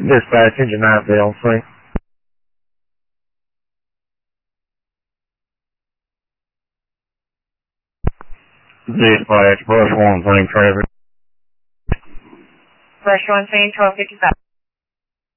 Dispatch engine 9 3. Dispatch, brush 1 thing traffic. Brush 1 thing 1255.